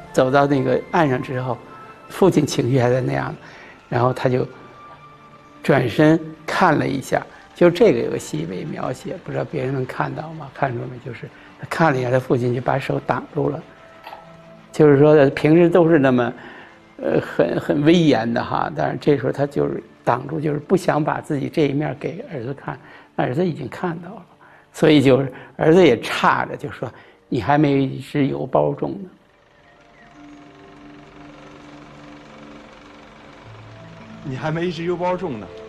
走到那个岸上之后，父亲情绪还在那样，然后他就转身看了一下，就这个有个细微描写，不知道别人能看到吗？看出没？就是他看了一下，他父亲就把手挡住了，就是说平时都是那么很威严的哈，但是这时候他就是挡住，就是不想把自己这一面给儿子看，儿子已经看到了，所以就是儿子也诧着就说：“你还没一只邮包中呢。” 你还没一只邮包中呢。